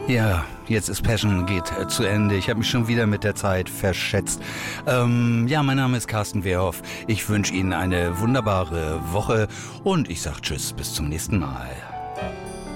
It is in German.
Ja, jetzt ist Passion, geht zu Ende. Ich habe mich schon wieder mit der Zeit verschätzt. Mein Name ist Carsten Wehrhoff. Ich wünsche Ihnen eine wunderbare Woche und ich sage Tschüss, bis zum nächsten Mal.